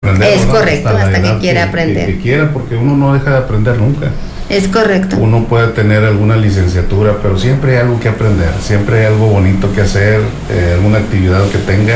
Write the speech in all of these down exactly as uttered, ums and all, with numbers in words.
aprender. Es ¿verdad? correcto, hasta, hasta que quiera que, aprender. Que, que quiera, porque uno no deja de aprender nunca. Es correcto. Uno puede tener alguna licenciatura, pero siempre hay algo que aprender, siempre hay algo bonito que hacer, eh, alguna actividad que tenga.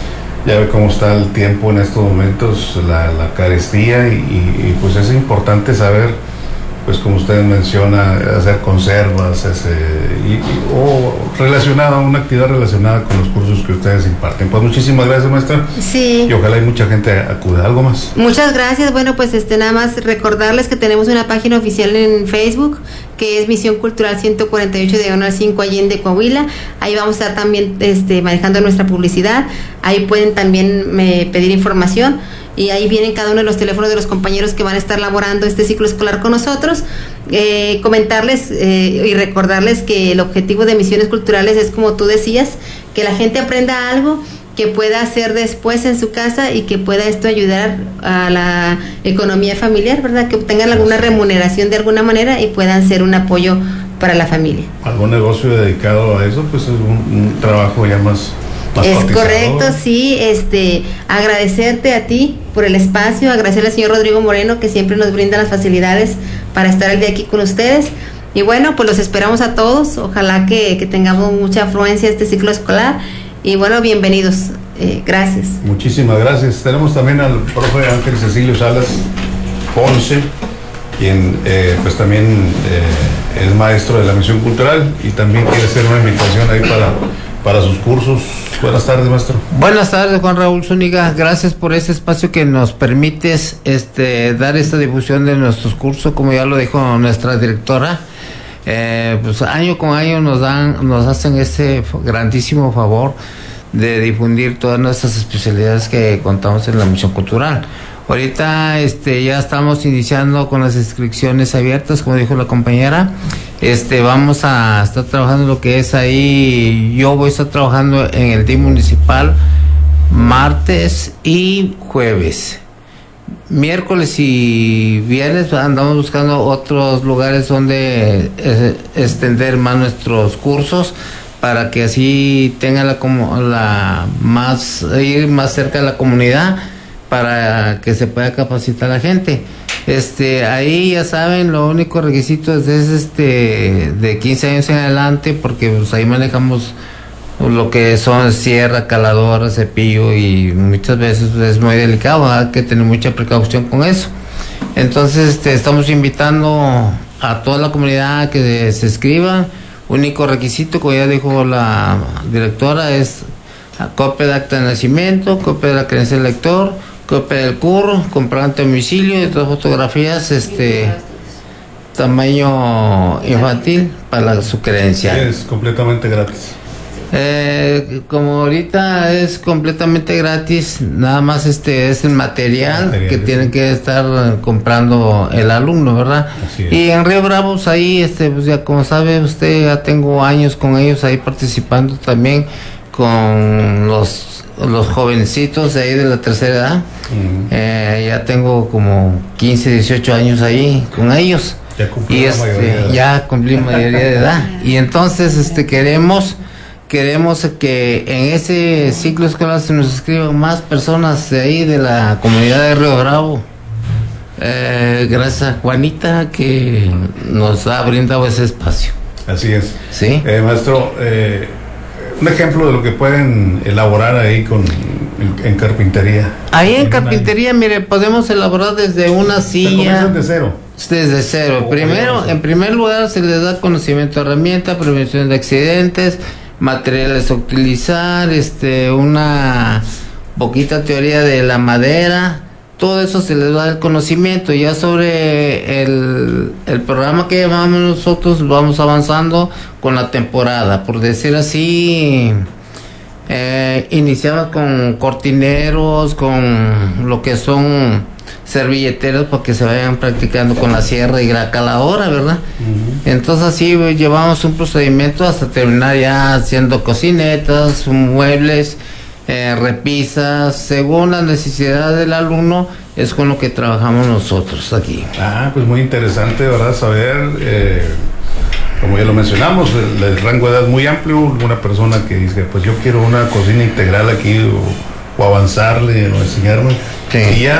Ya ve cómo está el tiempo en estos momentos, la, la carestía, y, y, y pues es importante saber, pues como usted menciona, hacer conservas, ese, y, y, o relacionada, una actividad relacionada con los cursos que ustedes imparten. Pues muchísimas gracias, maestra. Sí. Y ojalá hay mucha gente acude. ¿Algo más? Muchas gracias. Bueno, pues este nada más recordarles que tenemos una página oficial en Facebook, que es Misión Cultural ciento cuarenta y ocho diagonal cinco Allende, Coahuila. Ahí vamos a estar también este, manejando nuestra publicidad. Ahí pueden también me, pedir información. Y ahí vienen cada uno de los teléfonos de los compañeros que van a estar laborando este ciclo escolar con nosotros. Eh, comentarles eh, y recordarles que el objetivo de Misiones Culturales es, como tú decías, que la gente aprenda algo que pueda hacer después en su casa y que pueda esto ayudar a la economía familiar, ¿verdad? Que obtengan alguna remuneración de alguna manera y puedan ser un apoyo para la familia. ¿Algún negocio dedicado a eso? Pues es un, un trabajo ya más... Es correcto, sí, este, agradecerte a ti por el espacio, agradecerle al señor Rodrigo Moreno, que siempre nos brinda las facilidades para estar el día aquí con ustedes, y bueno, pues los esperamos a todos, ojalá que, que tengamos mucha afluencia a este ciclo escolar, y bueno, bienvenidos, eh, gracias. Muchísimas gracias. Tenemos también al profe Ángel Cecilio Salas Ponce, quien eh, pues también eh, es maestro de la Misión Cultural y también quiere hacer una invitación ahí para... para sus cursos. Buenas tardes, maestro. Buenas tardes, Juan Raúl Zúñiga. Gracias por este espacio que nos permites este, dar esta difusión de nuestros cursos, como ya lo dijo nuestra directora. Eh, pues año con año nos dan, nos hacen este grandísimo favor de difundir todas nuestras especialidades que contamos en la Misión Cultural. Ahorita este ya estamos iniciando con las inscripciones abiertas, como dijo la compañera. Este vamos a estar trabajando lo que es ahí, yo voy a estar trabajando en el D I M municipal martes y jueves. Miércoles y viernes andamos buscando otros lugares donde eh, extender más nuestros cursos, para que así tenga la como la más ir más cerca de la comunidad, para que se pueda capacitar a la gente. Este, ahí ya saben, lo único requisito es, es este de quince años en adelante, porque pues ahí manejamos lo que son sierra, caladora, cepillo, y muchas veces es muy delicado, hay que tener mucha precaución con eso. Entonces este, estamos invitando a toda la comunidad a que se inscriba. Único requisito, como ya dijo la directora, es copia de acta de nacimiento, copia de la credencial del lector, copia del curro, comprobante de domicilio y otras fotografías, este tamaño infantil para la, su credencial. Es completamente gratis. Eh, como ahorita es completamente gratis, nada más este es el material, material que sí. Tiene que estar comprando el alumno, ¿verdad? Y en Río Bravo, pues ahí, este, pues ya como sabe usted, ya tengo años con ellos ahí participando también con los los jovencitos de ahí de la tercera edad. Uh-huh. eh, ya tengo como quince, dieciocho años ahí con ellos. Ya cumplí y este, ya cumplí mayoría de edad. Y entonces este queremos queremos que en ese ciclo escolar se nos inscriban más personas de ahí de la comunidad de Río Bravo. Eh, gracias a Juanita que nos ha brindado ese espacio. Así es. Sí. Eh, maestro, eh, un ejemplo de lo que pueden elaborar ahí con en, en carpintería. Ahí en carpintería, mire, podemos elaborar desde una silla. Desde cero. Desde cero. Oh, Primero, en primer lugar, se les da conocimiento de herramientas, prevención de accidentes, materiales a utilizar, este, una poquita teoría de la madera. Todo eso se les da el conocimiento. Ya sobre el, el programa que llevamos nosotros, vamos avanzando con la temporada. Por decir así, eh, iniciamos con cortineros, con lo que son servilleteros, para que se vayan practicando con la sierra y la caladora, ¿verdad? Uh-huh. Entonces así llevamos un procedimiento hasta terminar ya haciendo cocinetas, muebles, Eh, repisas, según la necesidad del alumno, es con lo que trabajamos nosotros aquí. Ah, pues muy interesante, ¿verdad? Saber, eh, como ya lo mencionamos, el, el rango de edad es muy amplio. Una persona que dice, pues yo quiero una cocina integral aquí, o, o avanzarle, o enseñarme, sí. Y ya